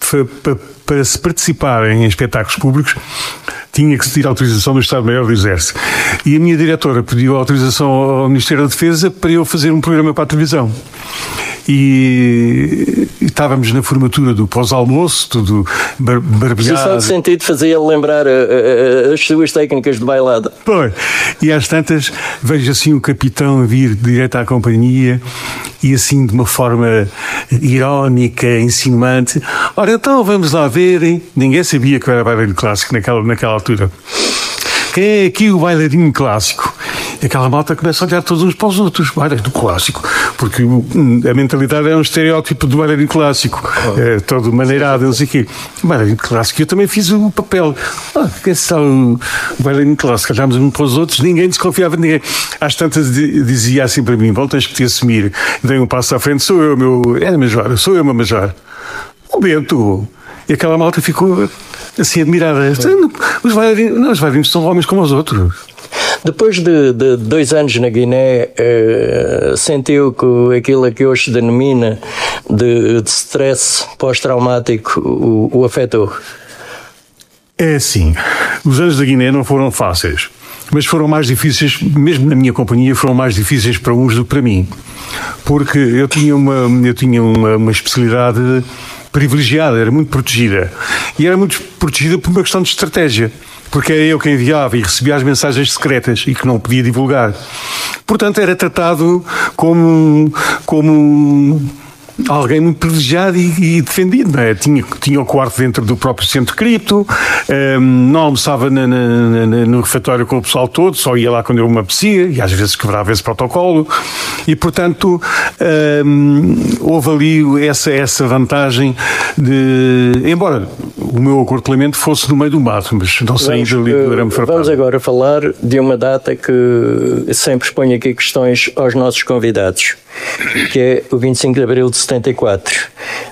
para se participar em espetáculos públicos, tinha que se tirar autorização do Estado-Maior do Exército. E a minha diretora pediu autorização ao Ministério da Defesa para eu fazer um programa para a televisão. E estávamos na formatura do pós-almoço, tudo barbeado. Só de sentido fazia lembrar as suas técnicas de bailada. Pois. E às tantas, vejo assim o capitão vir direto à companhia e assim de uma forma irónica, insinuante. Ora, então vamos lá ver, hein? Ninguém sabia que eu era bailarino clássico naquela altura. Quem é aqui o bailarino clássico? E aquela malta começa a olhar todos uns para os outros, bailarino clássico, porque a mentalidade é um estereótipo do bailarino clássico, todo maneirado, não sei o quê. Bailarino clássico, eu também fiz o papel. Quem sabe o bailarino clássico? Olhámos uns para os outros, ninguém desconfiava de ninguém. Às tantas dizia assim para mim: bom, tens que te assumir. Dei um passo à frente, sou eu, sou eu, meu major. O Bento. E aquela malta ficou assim admirada. Os bailarinos são homens como os outros. Depois de 2 anos na Guiné, sentiu que aquilo que hoje se denomina de stress pós-traumático o afetou? É assim, os anos da Guiné não foram fáceis, mas foram mais difíceis, mesmo na minha companhia, foram mais difíceis para uns do que para mim. Porque eu tinha uma especialidade privilegiada, era muito protegida. E era muito protegida por uma questão de estratégia. Porque era eu quem enviava e recebia as mensagens secretas e que não podia divulgar. Portanto, era tratado como alguém muito privilegiado e defendido, não é? Tinha o quarto dentro do próprio centro cripto, não almoçava no refeitório com o pessoal todo, só ia lá quando eu me apetecia, e às vezes quebrava esse protocolo, e portanto houve ali essa vantagem embora o meu acortelamento fosse no meio do mato, mas não sei ainda ali do arame farpado. Vamos agora falar de uma data que sempre põe aqui questões aos nossos convidados, que é o 25 de Abril de 74.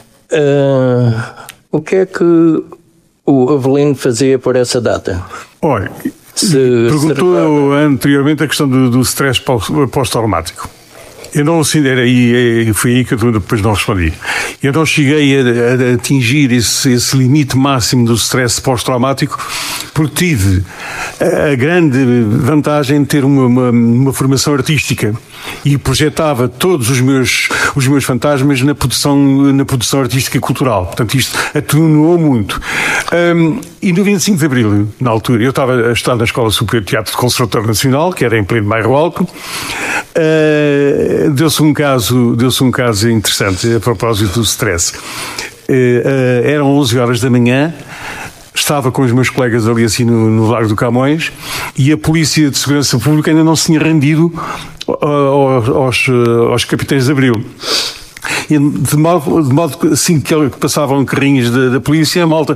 O que é que o Avelino fazia por essa data? Olha, perguntou anteriormente a questão do stress pós-traumático. Eu não foi aí que eu depois não respondi. Eu não cheguei a atingir esse limite máximo do stress pós-traumático, porque tive a grande vantagem de ter uma formação artística e projetava todos os meus fantasmas na produção artística e cultural. Portanto, isto atenuou muito. E no 25 de Abril, na altura, eu estava a estudar na Escola Superior de Teatro do Conservatório Nacional, que era em pleno bairro Alto. Deu-se um caso interessante a propósito do stress. Eram 11 horas da manhã, estava com os meus colegas ali assim no Largo do Camões, e a Polícia de Segurança Pública ainda não se tinha rendido aos capitães de Abril. E de modo que assim que passavam carrinhos da polícia, a malta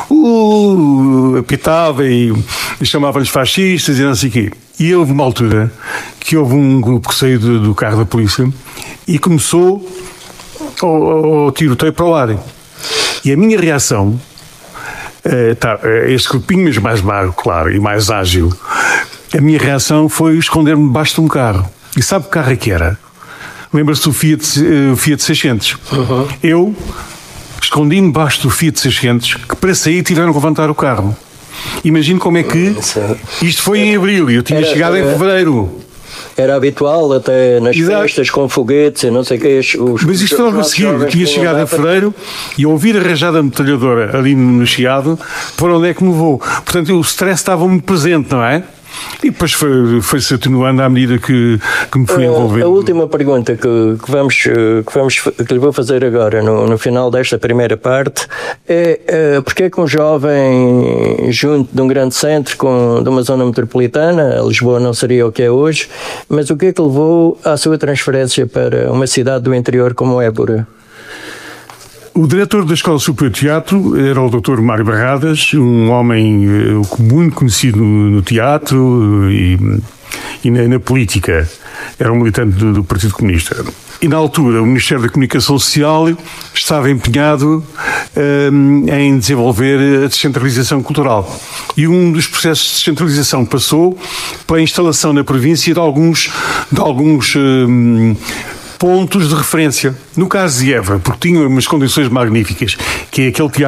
apitava e chamava-lhes fascistas e não sei o quê. E houve uma altura que houve um grupo que saiu do carro da polícia e começou o tiroteio para o ar. E a minha reação, este grupinho, mas mais magro, claro, e mais ágil, a minha reação foi esconder-me debaixo de um carro. E sabe que carro é que era? Lembra-se do Fiat 600? Uhum. Eu escondi-me debaixo do Fiat 600, que para sair tiveram que levantar o carro. Imagino como é que isto foi em abril e eu tinha chegado em fevereiro. Era habitual até nas festas com foguetes e não sei o que. Mas isto foi logo a seguir. Eu tinha chegado em fevereiro e ao ouvir a rajada metralhadora ali no Chiado, para onde é que me levou? Portanto, o stress estava muito presente, não é? E depois foi-se atenuando à medida que me fui envolvendo. A última pergunta que lhe vou fazer agora, no final desta primeira parte, é porque é que um jovem junto de um grande centro, de uma zona metropolitana, Lisboa não seria o que é hoje, mas o que é que levou à sua transferência para uma cidade do interior como Évora? O diretor da Escola Superior de Teatro era o Dr. Mário Barradas, um homem muito conhecido no teatro e na política. Era um militante do Partido Comunista. E na altura o Ministério da Comunicação Social estava empenhado em desenvolver a descentralização cultural. E um dos processos de descentralização passou para a instalação na província de alguns pontos de referência. No caso de Évora, porque tinha umas condições magníficas, que é aquele teatro